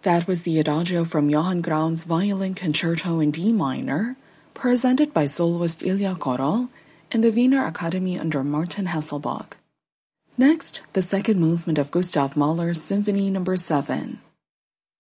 That was the Adagio from Johann Brahms' Violin Concerto in D minor, presented by soloist Ilya Korol in the Wiener Academy under Martin Hasselbach. Next, the second movement of Gustav Mahler's Symphony No. 7.